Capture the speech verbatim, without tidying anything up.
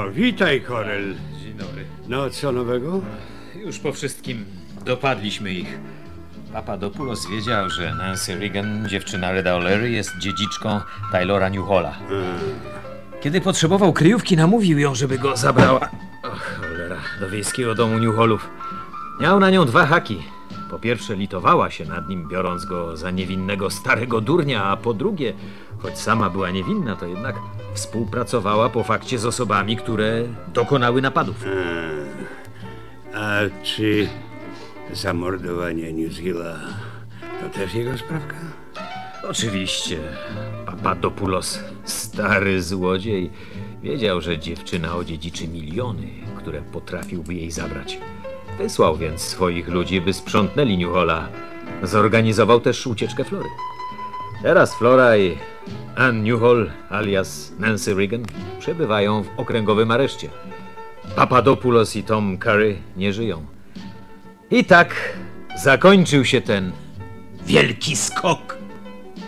O, witaj, Korel. Dzień dobry. No, co nowego? Już po wszystkim dopadliśmy ich. Papadopoulos wiedział, że Nancy Reagan, dziewczyna Reda O'Leary, jest dziedziczką Taylora Newhalla. Hmm. Kiedy potrzebował kryjówki, namówił ją, żeby go zabrała. Och, cholera, do wiejskiego domu Newhallów. Miał na nią dwa haki. Po pierwsze, litowała się nad nim, biorąc go za niewinnego starego durnia, a po drugie, choć sama była niewinna, to jednak współpracowała po fakcie z osobami, które dokonały napadów. Hmm. A czy zamordowanie Newhalla to też jego sprawka? Oczywiście. Papadopoulos, stary złodziej, wiedział, że dziewczyna odziedziczy miliony, które potrafiłby jej zabrać. Wysłał więc swoich ludzi, by sprzątnęli Newhalla. Zorganizował też ucieczkę Flory. Teraz Flora i Ann Newhall, alias Nancy Reagan, przebywają w okręgowym areszcie. Papadopoulos i Tom Curry nie żyją. I tak zakończył się ten wielki skok.